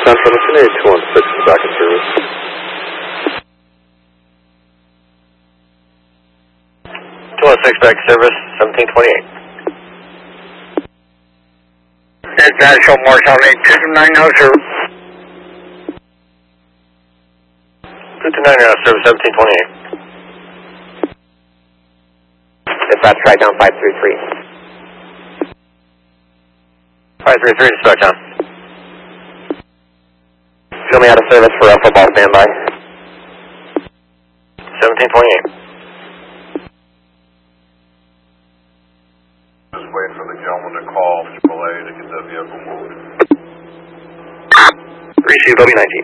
Central, Machine 216 is back in service. 216 back in service, 1728. That's National Marshall 229 now, sir. 229 now, service, 1728. Dispatch, right down 533. 533, dispatch on. Show me out of service for a football standby. 1728. Just waiting for the gentleman to call AAA to get the vehicle moved. Receive, LB 19.